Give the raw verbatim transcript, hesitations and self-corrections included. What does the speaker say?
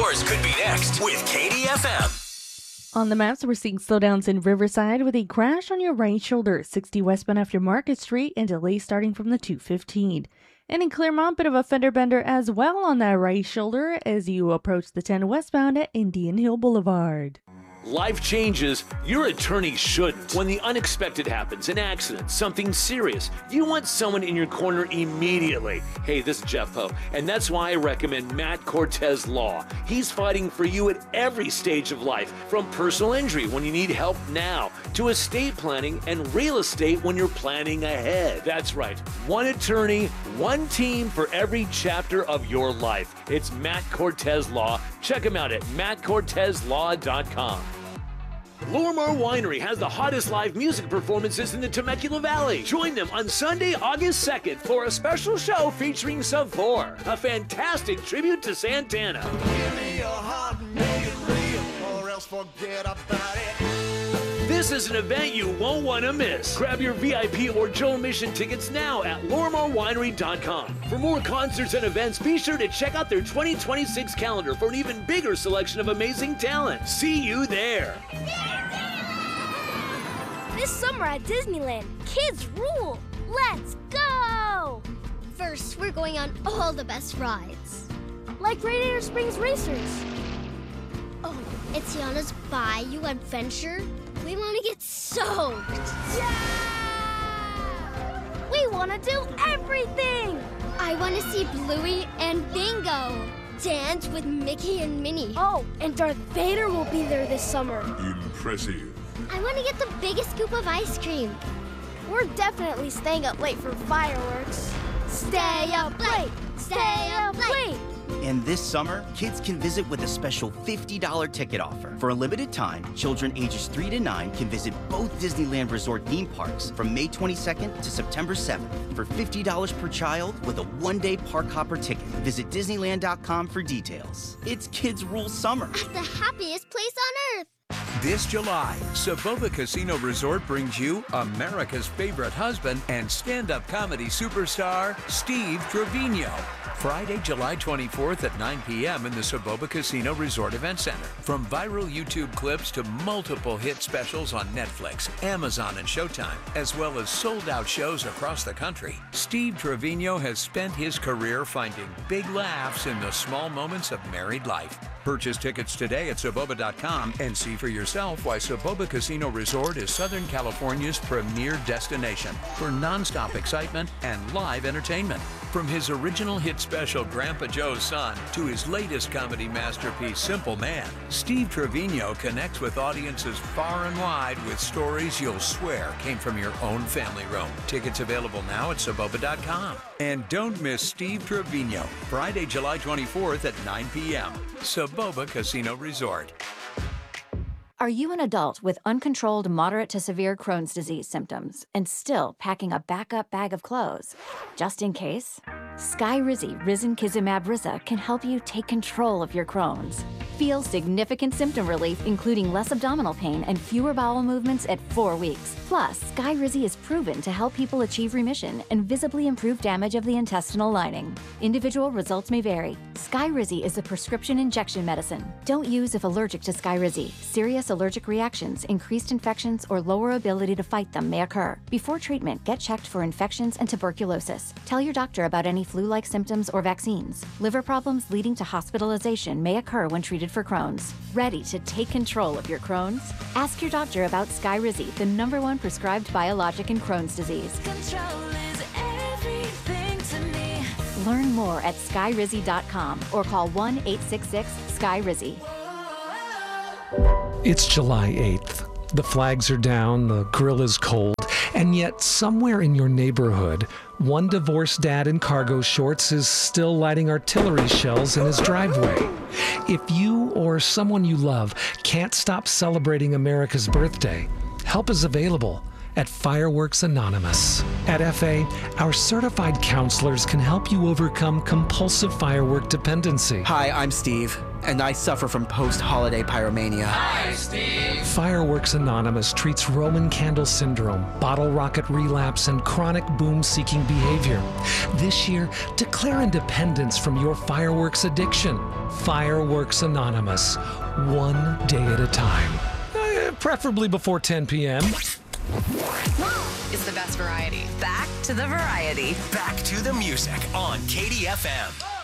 Yours could be next with K D F M. On the maps, we're seeing slowdowns in Riverside with a crash on your right shoulder, sixty westbound after Market Street, and delays starting from the two fifteen. And in Claremont, bit of a fender bender as well on that right shoulder as you approach the ten westbound at Indian Hill Boulevard. Life changes, your attorney shouldn't. When the unexpected happens, an accident, something serious, you want someone in your corner immediately. Hey, this is Jeff Poe, and that's why I recommend Matt Cortez Law. He's fighting for you at every stage of life, from personal injury when you need help now, to estate planning and real estate when you're planning ahead. That's right, one attorney, one team for every chapter of your life. It's Matt Cortez Law. Check him out at matt cortez law dot com. Lorimar Winery has the hottest live music performances in the Temecula Valley. Join them on Sunday, August second for a special show featuring Sub four, a fantastic tribute to Santana. Give me your heart and make it real, or else forget about it. This is an event you won't want to miss. Grab your V I P or Joe Mission tickets now at lorimar winery dot com. For more concerts and events, be sure to check out their twenty twenty-six calendar for an even bigger selection of amazing talent. See you there. This summer at Disneyland, kids rule! Let's go! First, we're going on all the best rides. Like Radiator Springs Racers. Oh, it's Tiana's Bayou Adventure. We want to get soaked. Yeah! We want to do everything! I want to see Bluey and Bingo. Dance with Mickey and Minnie. Oh, and Darth Vader will be there this summer. Impressive. I want to get the biggest scoop of ice cream. We're definitely staying up late for fireworks. Stay up late! Stay up late! And this summer, kids can visit with a special fifty dollars ticket offer. For a limited time, children ages three to nine can visit both Disneyland Resort theme parks from May twenty-second to September seventh for fifty dollars per child with a one-day park hopper ticket. Visit disneyland dot com for details. It's Kids Rule Summer. At the happiest place on earth. This July, Soboba Casino Resort brings you America's favorite husband and stand-up comedy superstar, Steve Trevino. Friday, July twenty-fourth at nine p.m. in the Soboba Casino Resort Event Center. From viral YouTube clips to multiple hit specials on Netflix, Amazon, and Showtime, as well as sold-out shows across the country, Steve Trevino has spent his career finding big laughs in the small moments of married life. Purchase tickets today at soboba dot com and see for yourself why Soboba Casino Resort is Southern California's premier destination for nonstop excitement and live entertainment. From his original hit special Grandpa Joe's Son to his latest comedy masterpiece Simple Man, Steve Trevino connects with audiences far and wide with stories you'll swear came from your own family room. Tickets available now at soboba dot com. And don't miss Steve Trevino, Friday, July twenty-fourth at nine p.m. Soboba Casino Resort. Are you an adult with uncontrolled moderate to severe Crohn's disease symptoms and still packing a backup bag of clothes? Just in case? Skyrizi Risankizumab Riza can help you take control of your Crohn's. Feel significant symptom relief, including less abdominal pain and fewer bowel movements at four weeks. Plus, Skyrizi is proven to help people achieve remission and visibly improve damage of the intestinal lining. Individual results may vary. Skyrizi is a prescription injection medicine. Don't use if allergic to Skyrizi. Serious allergic reactions, increased infections, or lower ability to fight them may occur. Before treatment, get checked for infections and tuberculosis. Tell your doctor about any flu-like symptoms or vaccines. Liver problems leading to hospitalization may occur when treated for Crohn's. Ready to take control of your Crohn's? Ask your doctor about Skyrizi, the number one prescribed biologic in Crohn's disease. Control is everything to me. Learn more at skyrizi dot com or call one eight six six skyrizi. It's July eighth. The flags are down, the grill is cold, and yet somewhere in your neighborhood, one divorced dad in cargo shorts is still lighting artillery shells in his driveway. If you or someone you love can't stop celebrating America's birthday, help is available at Fireworks Anonymous. At F A, our certified counselors can help you overcome compulsive firework dependency. Hi, I'm Steve. and I suffer from post-holiday pyromania. Hi, Steve. Fireworks Anonymous treats Roman candle syndrome, bottle rocket relapse, and chronic boom-seeking behavior. This year, declare independence from your fireworks addiction. Fireworks Anonymous, one day at a time. Eh, preferably before ten p.m. It's the best variety. Back to the variety. Back to the music on K D F M.